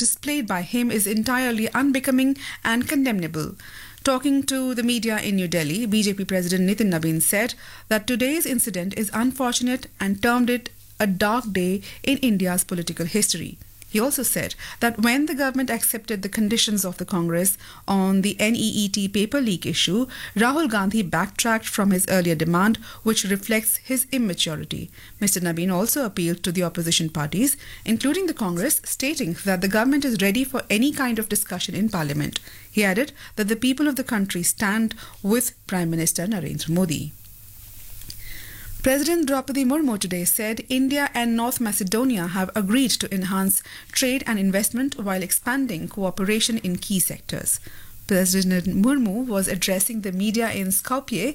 displayed by him is entirely unbecoming and condemnable. Talking to the media in New Delhi, BJP President Nitin Nabin said that today's incident is unfortunate and termed it a dark day in India's political history. He also said that when the government accepted the conditions of the Congress on the NEET paper leak issue, Rahul Gandhi backtracked from his earlier demand, which reflects his immaturity. Mr. Nabin also appealed to the opposition parties, including the Congress, stating that the government is ready for any kind of discussion in Parliament. He added that the people of the country stand with Prime Minister Narendra Modi. President Draupadi Murmu today said India and North Macedonia have agreed to enhance trade and investment while expanding cooperation in key sectors. President Murmu was addressing the media in Skopje